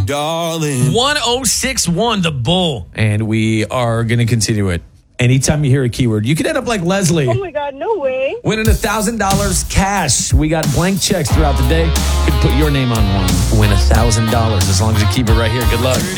darling. 1061, the Bull. And we are going to continue it. Anytime you hear a keyword, you could end up like Leslie. Oh my God, no way. Winning $1,000 cash. We got blank checks throughout the day. You could put your name on one. Win $1,000 as long as you keep it right here. Good luck.